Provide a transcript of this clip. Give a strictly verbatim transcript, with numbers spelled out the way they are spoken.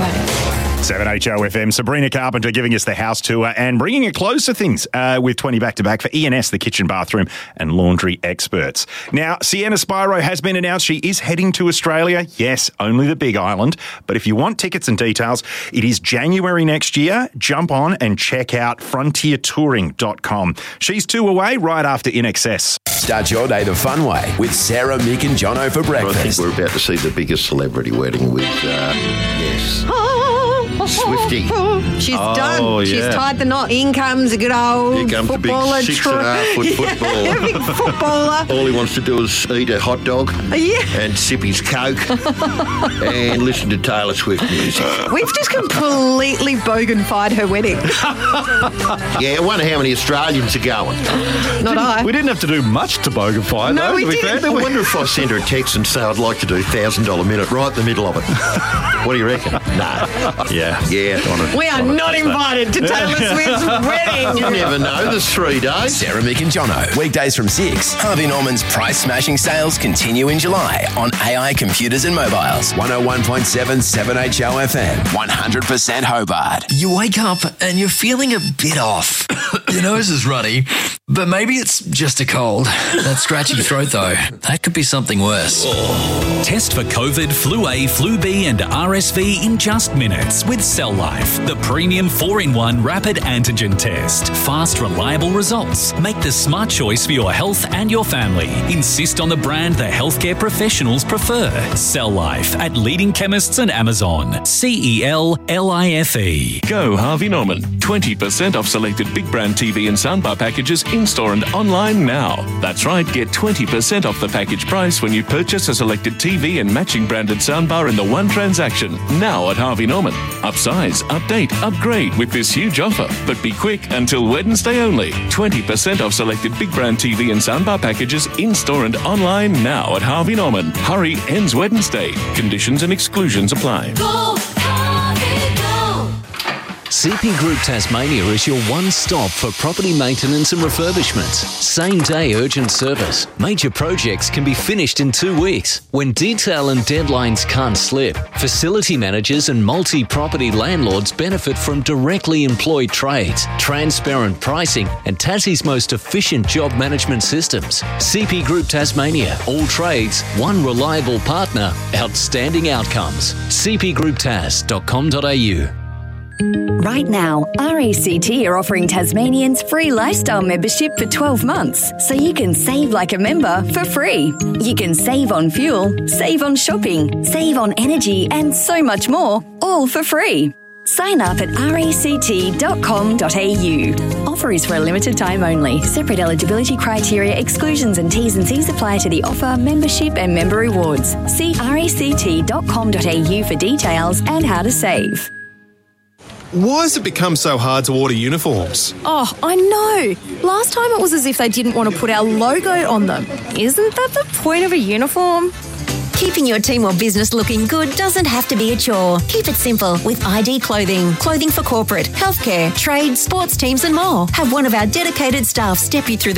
seven H O F M, Sabrina Carpenter giving us the house tour and bringing it close to things uh, with twenty back-to-back for E and S, the kitchen, bathroom and laundry experts. Now, Sienna Spiro has been announced she is heading to Australia. Yes, only the Big Island. But if you want tickets and details, it is January next year. Jump on and check out frontier touring dot com. She's two away right after I N X S. Start your day the fun way with Sarah, Mick and Jono for breakfast. I think we're about to see the biggest celebrity wedding with, uh, yes... Swifty. She's oh, done. She's yeah. tied the knot. In comes a good old Here comes footballer. the big six and a half foot footballer. Big footballer. All he wants to do is eat a hot dog Yeah. and sip his Coke and listen to Taylor Swift music. We've just completely bogan-fied her wedding. Yeah, I wonder how many Australians are going. Not I. We didn't have to do much to bogan-fy, No, though, we to be didn't. fair. I wonder if I send her a text and say I'd like to do one thousand dollars a minute right in the middle of it. What do you reckon? No. Yeah. Yeah. We are not invited to Taylor Swift's wedding. You never know. There's three days. Sarah, Mick and Jono. Weekdays from six. Harvey Norman's price-smashing sales continue in July on A I Computers and Mobiles. one oh one point seven seven H O F M. one hundred percent Hobart. You wake up and you're feeling a bit off. Your nose is runny, but maybe it's just a cold. That scratchy throat, though, that could be something worse. Test for COVID, Flu A, Flu B and R S V in just minutes with Cell Life, the premium four in one rapid antigen test. Fast, reliable results. Make the smart choice for your health and your family. Insist on the brand the healthcare professionals prefer. Cell Life at leading chemists and Amazon. C E L L I F E. Go Harvey Norman. twenty percent off selected big brand T V and soundbar packages in-store and online now. That's right, get twenty percent off the package price when you purchase a selected T V and matching branded soundbar in the one transaction. Now at Harvey Norman. Upsize, update, upgrade with this huge offer. But be quick until Wednesday only. twenty percent off selected big brand T V and soundbar packages in-store and online now at Harvey Norman. Hurry, ends Wednesday. Conditions and exclusions apply. Go, Harvey, go. C P Group Tasmania is your one-stop for property maintenance and refurbishments. Same-day urgent service. Major projects can be finished in two weeks. When detail and deadlines can't slip, facility managers and multi-property landlords benefit from directly employed trades, transparent pricing and Tassie's most efficient job management systems. C P Group Tasmania. All trades, one reliable partner, outstanding outcomes. c p group tas dot com dot a u. Right now, R A C T are offering Tasmanians free lifestyle membership for twelve months, so you can save like a member for free. You can save on fuel, save on shopping, save on energy and so much more, all for free. Sign up at r a c t dot com dot a u. Offer is for a limited time only. Separate eligibility criteria, exclusions and T's and C's apply to the offer, membership and member rewards. See r a c t dot com dot a u for details and how to save. Why has it become so hard to order uniforms? Oh, I know. Last time it was as if they didn't want to put our logo on them. Isn't that the point of a uniform? Keeping your team or business looking good doesn't have to be a chore. Keep it simple with I D Clothing. Clothing for corporate, healthcare, trade, sports teams and more. Have one of our dedicated staff step you through the